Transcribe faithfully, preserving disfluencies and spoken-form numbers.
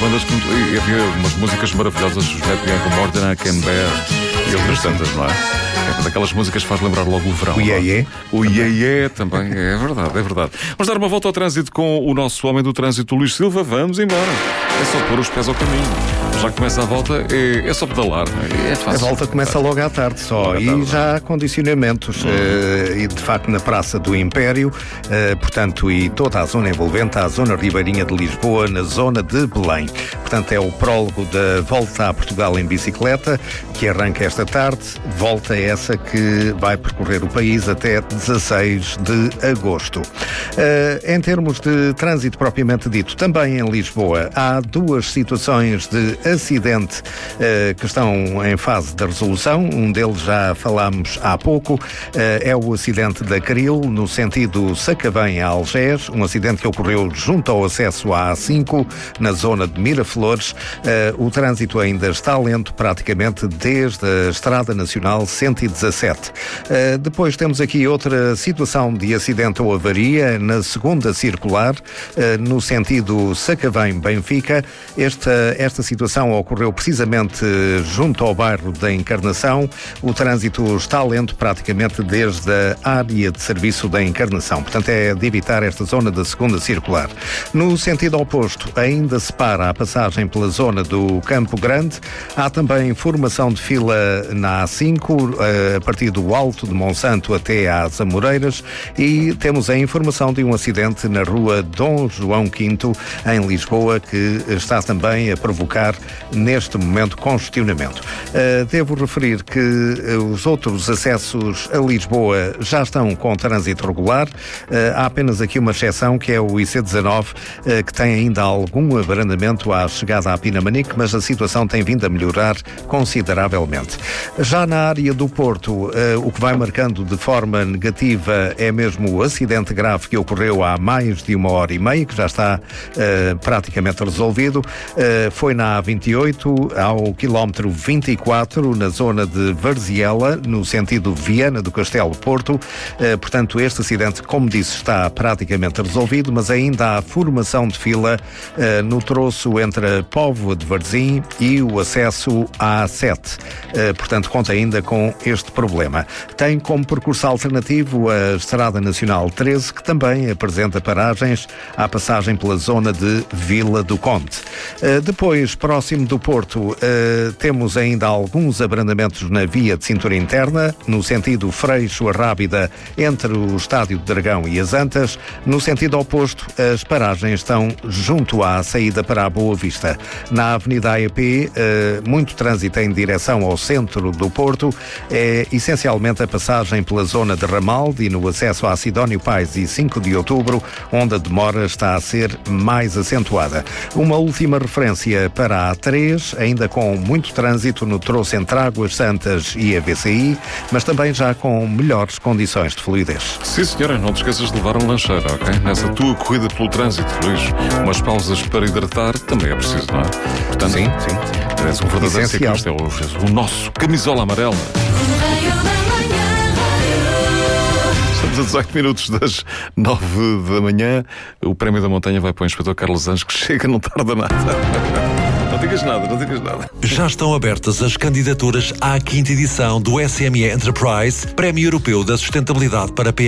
bandas que... E havia umas músicas maravilhosas, José Bianco, More Than I Can Bear e outras tantas, não é? É daquelas músicas que faz lembrar logo o verão. O Iê-Iê. O Iê-Iê também, é verdade, é verdade. Vamos dar uma volta ao trânsito com o nosso homem do trânsito, Luís Silva. Vamos embora. É só pôr os pés ao caminho. Já começa a volta, é, é só pedalar. É fácil. A volta começa logo à tarde só. Logo à e tarde. já há condicionamentos. Uhum. Uh, e de facto na Praça do Império, uh, portanto, e toda a zona envolvente, a zona ribeirinha de Lisboa, na zona de Belém. Portanto, é o prólogo da volta a Portugal em bicicleta, que arranca esta tarde. Volta essa que vai percorrer o país até dezasseis de agosto. Uh, em termos de trânsito propriamente dito, também em Lisboa, há duas situações de acidente uh, que estão em fase de resolução. Um deles já falámos há pouco, uh, é o acidente da Caril, no sentido Sacavém a Algés, um acidente que ocorreu junto ao acesso à A cinco, na zona de Miraflores. Uh, o trânsito ainda está lento, praticamente desde a Estrada Nacional cento e dezassete. Uh, depois temos aqui outra situação de acidente ou avaria na segunda circular, uh, no sentido Sacavém-Benfica. Esta, esta situação ocorreu precisamente junto ao bairro da Encarnação. O trânsito está lento praticamente desde a área de serviço da Encarnação. Portanto, é de evitar esta zona da segunda circular. No sentido oposto, ainda se para a passagem pela zona do Campo Grande. Há também formação de fila na A cinco, a partir do Alto de Monsanto até às Amoreiras, e temos a informação de um acidente na rua Dom João quinto, em Lisboa, que está também a provocar neste momento congestionamento. Uh, devo referir que uh, os outros acessos a Lisboa já estão com trânsito regular. Uh, há apenas aqui uma exceção, que é o I C dezanove, uh, que tem ainda algum abrandamento à chegada à Pinamanique, mas a situação tem vindo a melhorar consideravelmente. Já na área do Porto, uh, o que vai marcando de forma negativa é mesmo o acidente grave que ocorreu há mais de uma hora e meia, que já está uh, praticamente resolvido. Uh, foi na A vinte e oito, ao quilómetro vinte e quatro, na zona de Varziela, no sentido Viana do Castelo Porto. Uh, portanto, este acidente, como disse, está praticamente resolvido, mas ainda há formação de fila uh, no troço entre a Póvoa de Varzim e o acesso à A sete. Uh, portanto, conta ainda com este problema. Tem como percurso alternativo a Estrada Nacional treze, que também apresenta paragens à passagem pela zona de Vila do Conde. Uh, depois, próximo do Porto, uh, temos ainda alguns abrandamentos na via de cintura interna, no sentido Freixo-Arrábida, entre o Estádio do Dragão e as Antas. No sentido oposto, as paragens estão junto à saída para a Boa Vista. Na Avenida A E P, uh, muito trânsito em direção ao centro do Porto. É essencialmente a passagem pela zona de Ramalde e no acesso a Sidónio Pais e cinco de outubro, onde a demora está a ser mais acentuada. Uma última referência para a A três, ainda com muito trânsito no troço entre Águas Santas e a V C I, mas também já com melhores condições de fluidez. Sim, senhora, não te esqueças de levar um lancheiro, ok? Nessa tua corrida pelo trânsito, Luís, umas pausas para hidratar também é preciso, não é? Portanto, sim, sim. És um verdadeiro ciclista, é o, é o nosso camisola amarela. Estamos a dezoito minutos das nove da manhã. O Prémio da Montanha vai para o Inspetor Carlos Anjos, que chega, não tarda nada. Não digas nada, não digas nada. Já estão abertas as candidaturas à quinta edição do S M E Enterprise, Prémio Europeu da Sustentabilidade para P